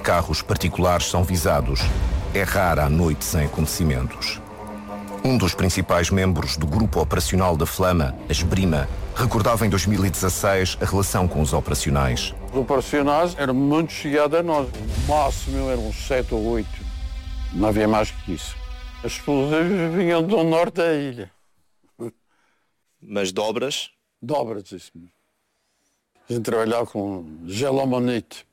carros particulares são visados. É rara a noite sem acontecimentos. Um dos principais membros do grupo operacional da Flama, a Esbrima, recordava em 2016 a relação com os operacionais. Os operacionais eram muito chegados a nós. O máximo eram 7 ou 8. Não havia mais que isso. As explosivos vinham do norte da ilha. Mas dobras? Dobras, isso mesmo. A gente trabalhava com gelomonite.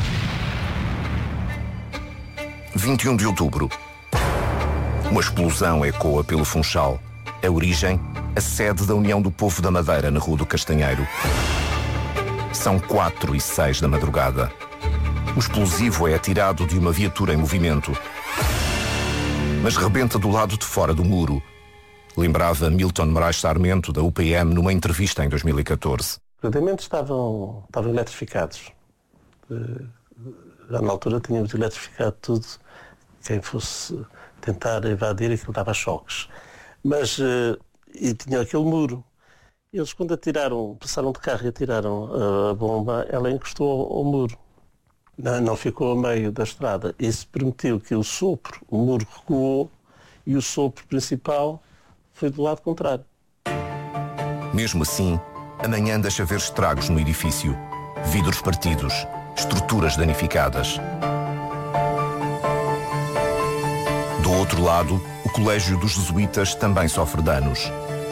21 de outubro. Uma explosão ecoa pelo Funchal. A origem, a sede da União do Povo da Madeira, na Rua do Castanheiro. São 4h06 da madrugada. O explosivo é atirado de uma viatura em movimento, mas rebenta do lado de fora do muro. Lembrava Milton Moraes Sarmento, da UPM, numa entrevista em 2014. Os rudamentos estavam eletrificados. Já na altura tínhamos eletrificado tudo. Quem fosse tentar evadir, aquilo dava choques. Mas, e tinha aquele muro. Eles, quando atiraram, passaram de carro e atiraram a bomba, ela encostou ao muro. Não ficou a meio da estrada. Isso permitiu que o muro recuou e o sopro principal foi do lado contrário. Mesmo assim, amanhã deixa ver estragos no edifício. Vidros partidos, estruturas danificadas. Do outro lado, o Colégio dos Jesuítas também sofre danos.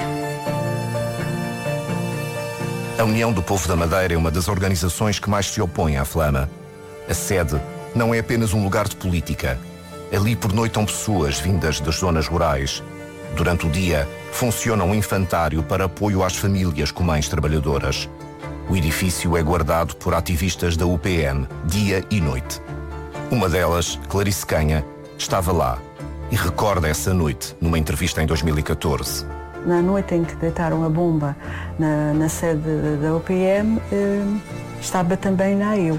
A União do Povo da Madeira é uma das organizações que mais se opõe à Flama. A sede não é apenas um lugar de política. Ali pernoitam pessoas vindas das zonas rurais. Durante o dia, funciona um infantário para apoio às famílias com mães trabalhadoras. O edifício é guardado por ativistas da UPM, dia e noite. Uma delas, Clarice Canha, estava lá e recorda essa noite numa entrevista em 2014. Na noite em que deitaram a bomba na sede da UPM, estava também lá eu,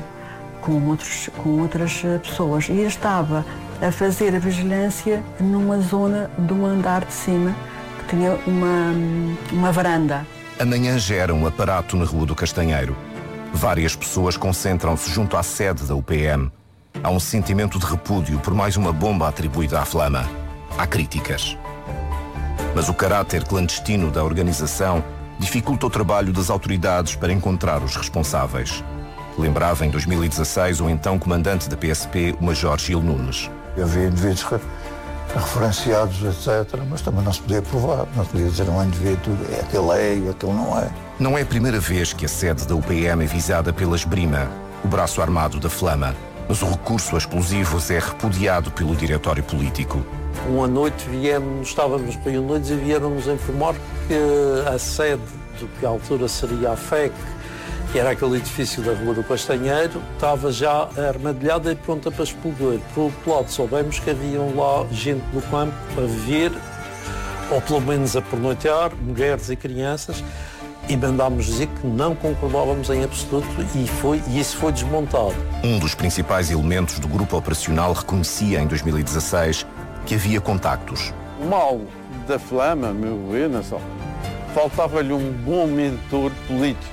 com outras pessoas. E eu estava a fazer a vigilância numa zona do andar de cima, que tinha uma varanda. Amanhã gera um aparato na Rua do Castanheiro. Várias pessoas concentram-se junto à sede da UPM. Há um sentimento de repúdio por mais uma bomba atribuída à Flama. Há críticas. Mas o caráter clandestino da organização dificulta o trabalho das autoridades para encontrar os responsáveis. Lembrava em 2016 o então comandante da PSP, o Major Gil Nunes. Havia indivíduos referenciados, etc., mas também não se podia provar. Não se podia dizer um indivíduo, aquele não é. Não é a primeira vez que a sede da UPM é visada pela Esbrima, o braço armado da Flama. Mas o recurso a explosivos é repudiado pelo diretório político. Uma noite estávamos reunidos e vieram-nos informar que a sede do que à altura seria a FEC, que era aquele edifício da Rua do Castanheiro, estava já armadilhada e pronta para explodir. Por outro lado, soubemos que haviam lá gente do campo a viver, ou pelo menos a pernoitar, mulheres e crianças, e mandámos dizer que não concordávamos em absoluto e isso foi desmontado. Um dos principais elementos do grupo operacional reconhecia em 2016 que havia contactos. O mal da Flama, meu ver, não só, faltava-lhe um bom mentor político.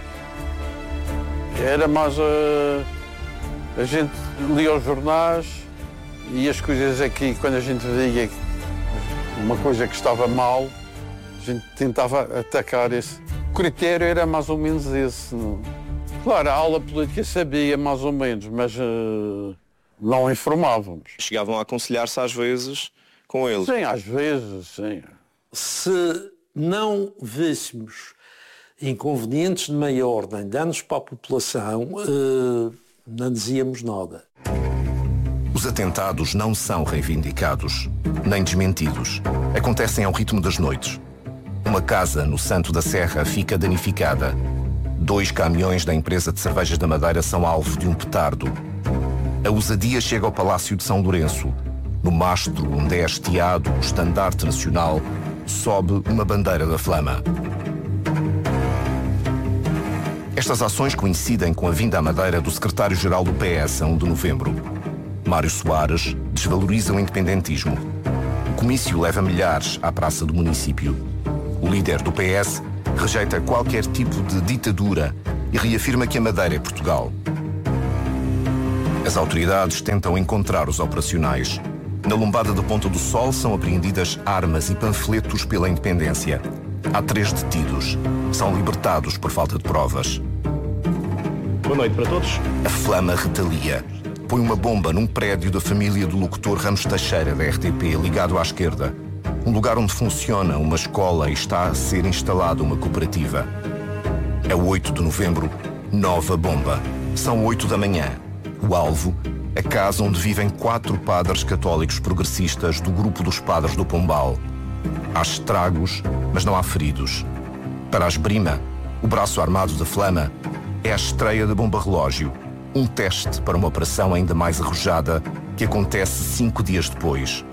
Era mais a gente lia os jornais e as coisas aqui, quando a gente via uma coisa que estava mal, a gente tentava atacar esse. O critério era mais ou menos esse. Claro, a aula política sabia mais ou menos, mas não informávamos. Chegavam a aconselhar-se às vezes com eles? Sim, às vezes, sim. Se não víssemos inconvenientes de meia ordem, danos para a população, não dizíamos nada. Os atentados não são reivindicados, nem desmentidos. Acontecem ao ritmo das noites. Uma casa no Santo da Serra fica danificada. 2 caminhões da empresa de cervejas da Madeira são alvo de um petardo. A ousadia chega ao Palácio de São Lourenço. No mastro onde é hasteado o estandarte nacional, sobe uma bandeira da Flama. Estas ações coincidem com a vinda à Madeira do secretário-geral do PS a 1 de novembro. Mário Soares desvaloriza o independentismo. O comício leva milhares à praça do município. O líder do PS rejeita qualquer tipo de ditadura e reafirma que a Madeira é Portugal. As autoridades tentam encontrar os operacionais. Na lombada da Ponta do Sol são apreendidas armas e panfletos pela independência. Há 3 detidos. São libertados por falta de provas. Boa noite para todos. A Flama retalia. Põe uma bomba num prédio da família do locutor Ramos Teixeira, da RTP, ligado à esquerda. Um lugar onde funciona uma escola e está a ser instalada uma cooperativa. É o 8 de novembro, nova bomba. São 8 da manhã. O alvo, a casa onde vivem 4 padres católicos progressistas do grupo dos Padres do Pombal. Há estragos, mas não há feridos. Para a Esbrima, o braço armado da Flama, é a estreia da bomba relógio. Um teste para uma operação ainda mais arrojada que acontece 5 dias depois.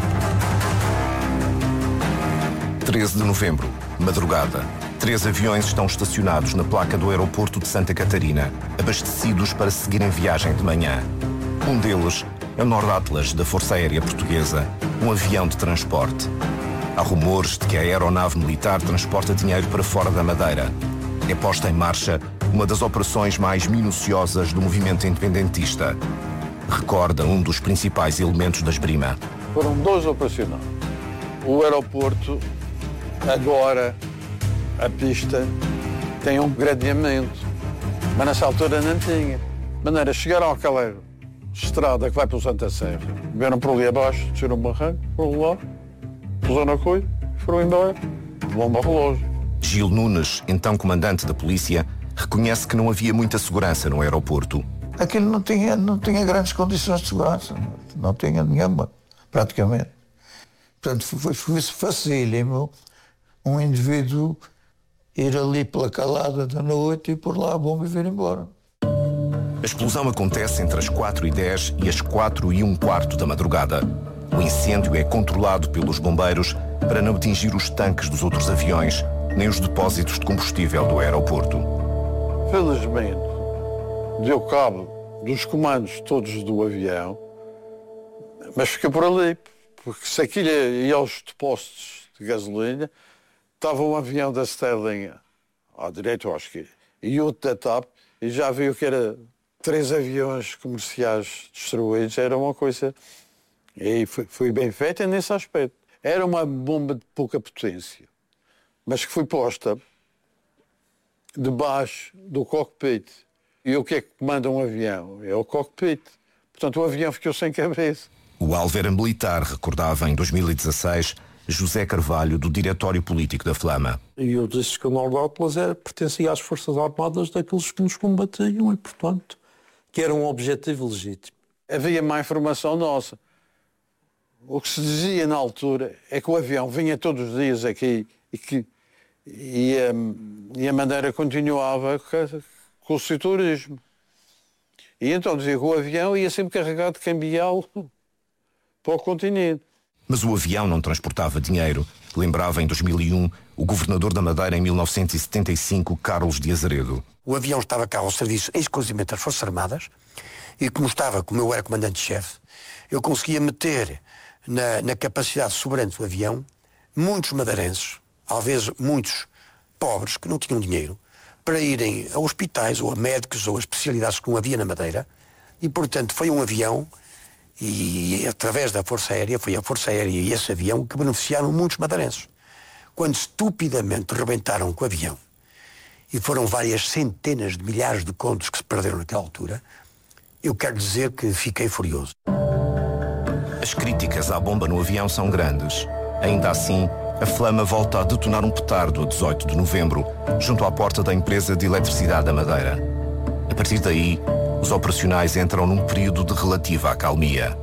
13 de novembro, madrugada. 3 aviões estão estacionados na placa do aeroporto de Santa Catarina, abastecidos para seguirem viagem de manhã. Um deles é o Nordatlas da Força Aérea Portuguesa, um avião de transporte. Há rumores de que a aeronave militar transporta dinheiro para fora da Madeira. É posta em marcha uma das operações mais minuciosas do movimento independentista. Recorda um dos principais elementos da Esbrima. Foram 2 operacionais. O aeroporto, agora, a pista tem um gradeamento, mas nessa altura não tinha. De maneira, chegaram àquela estrada que vai para o Santa Serra, vieram por ali abaixo, desceram o barranco, por lá, puseram a coisa, foram embora. Bomba relógio. Gil Nunes, então comandante da polícia, reconhece que não havia muita segurança no aeroporto. Aquilo não tinha grandes condições de segurança, não tinha nenhuma, praticamente. Portanto, foi facílimo um indivíduo ir ali pela calada da noite e pôr lá a bomba e vir embora. A explosão acontece entre as 4h10 e as 4h15 da madrugada. O incêndio é controlado pelos bombeiros para não atingir os tanques dos outros aviões, nem os depósitos de combustível do aeroporto. Felizmente, deu cabo dos comandos todos do avião, mas fica por ali, porque se aquilo ia aos depósitos de gasolina, estava um avião da Sterling à direita ou à esquerda e outro da TAP, e já viu que era 3 aviões comerciais destruídos. Era uma coisa, e foi bem feita nesse aspecto. Era uma bomba de pouca potência, mas que foi posta debaixo do cockpit. E o que é que comanda um avião? É o cockpit. Portanto, o avião ficou sem cabeça. O alvo era militar, recordava em 2016 José Carvalho, do Diretório Político da Flama. E eu disse que o Nordatlas pertencia às Forças Armadas daqueles que nos combatiam e, portanto, que era um objetivo legítimo. Havia má informação nossa. O que se dizia na altura é que o avião vinha todos os dias aqui e a Madeira continuava com o turismo. E então dizia que o avião ia sempre carregado de cambial para o continente. Mas o avião não transportava dinheiro. Lembrava em 2001 o governador da Madeira em 1975, Carlos de Azeredo. O avião estava cá ao serviço exclusivamente das Forças Armadas e como eu era comandante-chefe, eu conseguia meter na capacidade soberana do avião muitos madeirenses, às vezes muitos pobres que não tinham dinheiro, para irem a hospitais ou a médicos ou a especialidades que não havia na Madeira. E, portanto, foi um avião e através da Força Aérea, foi a Força Aérea e esse avião que beneficiaram muitos madeirenses. Quando estupidamente rebentaram com o avião, e foram várias centenas de milhares de contos que se perderam naquela altura, eu quero dizer que fiquei furioso. As críticas à bomba no avião são grandes. Ainda assim, a Flama volta a detonar um petardo a 18 de novembro, junto à porta da empresa de eletricidade da Madeira. A partir daí, os operacionais entram num período de relativa acalmia.